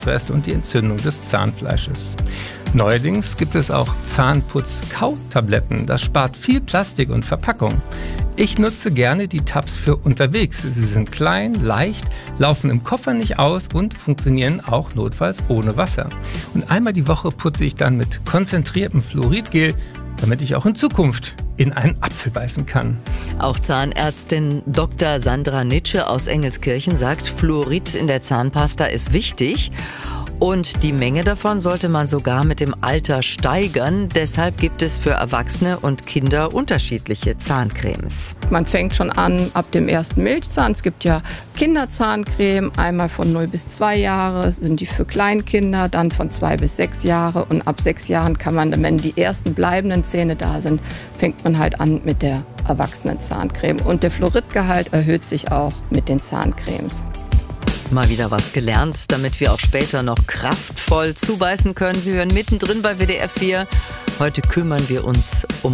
Reste und die Entzündung des Zahnfleisches. Neuerdings gibt es auch Zahnputz-Kautabletten. Das spart viel Plastik und Verpackung. Ich nutze gerne die Tabs für unterwegs. Sie sind klein, leicht, laufen im Koffer nicht aus und funktionieren auch notfalls ohne Wasser. Und einmal die Woche putze ich dann mit konzentriertem Fluoridgel, damit ich auch in Zukunft in einen Apfel beißen kann. Auch Zahnärztin Dr. Sandra Nitsche aus Engelskirchen sagt, Fluorid in der Zahnpasta ist wichtig. Und die Menge davon sollte man sogar mit dem Alter steigern. Deshalb gibt es für Erwachsene und Kinder unterschiedliche Zahncremes. Man fängt schon an ab dem ersten Milchzahn. Es gibt ja Kinderzahncreme, einmal von 0 bis 2 Jahre sind die für Kleinkinder, dann von 2 bis 6 Jahre. Und ab 6 Jahren kann man, wenn die ersten bleibenden Zähne da sind, fängt man halt an mit der Erwachsenen-Zahncreme. Und der Fluoridgehalt erhöht sich auch mit den Zahncremes. Mal wieder was gelernt, damit wir auch später noch kraftvoll zubeißen können. Sie hören mittendrin bei WDR 4. Heute kümmern wir uns um